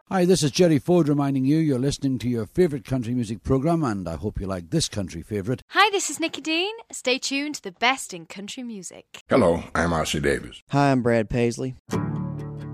Hi, this is Jerry Ford reminding you you're listening to your favourite country music programme, and I hope you like this country favourite. Hi, this is Nikki Dean. Stay tuned to the best in country music. Hello, I'm R.C. Davis. Hi, I'm Brad Paisley.